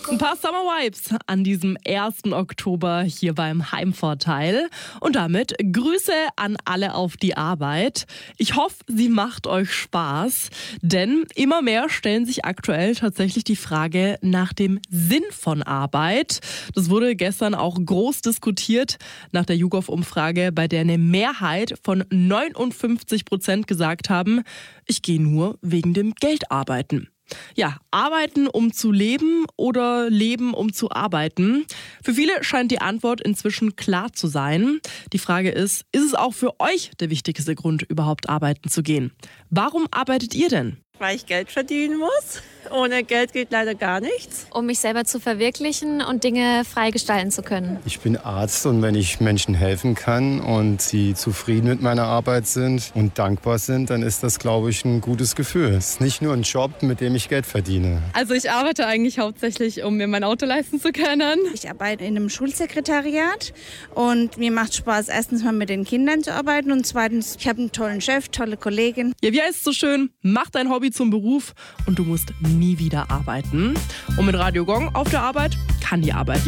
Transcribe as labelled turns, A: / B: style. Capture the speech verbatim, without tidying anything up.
A: Ein paar Summer Vibes an diesem ersten Oktober hier beim Heimvorteil. Und damit Grüße an alle auf die Arbeit. Ich hoffe, sie macht euch Spaß, denn immer mehr stellen sich aktuell tatsächlich die Frage nach dem Sinn von Arbeit. Das wurde gestern auch groß diskutiert nach der YouGov-Umfrage, bei der eine Mehrheit von neunundfünfzig Prozent gesagt haben, ich gehe nur wegen dem Geld arbeiten. Ja, arbeiten, um zu leben oder leben, um zu arbeiten? Für viele scheint die Antwort inzwischen klar zu sein. Die Frage ist, ist es auch für euch der wichtigste Grund, überhaupt arbeiten zu gehen? Warum arbeitet ihr denn?
B: Weil ich Geld verdienen muss. Ohne Geld geht leider gar nichts.
C: Um mich selber zu verwirklichen und Dinge frei gestalten zu können.
D: Ich bin Arzt und wenn ich Menschen helfen kann und sie zufrieden mit meiner Arbeit sind und dankbar sind, dann ist das, glaube ich, ein gutes Gefühl. Es ist nicht nur ein Job, mit dem ich Geld verdiene.
E: Also ich arbeite eigentlich hauptsächlich, um mir mein Auto leisten zu können.
F: Ich arbeite in einem Schulsekretariat und mir macht Spaß, erstens mal mit den Kindern zu arbeiten und zweitens, ich habe einen tollen Chef, tolle Kollegin.
A: Ja, wie heißt es so schön? Mach dein Hobby zum Beruf und du musst nie wieder arbeiten. Und mit Radio Gong auf der Arbeit kann die Arbeit ja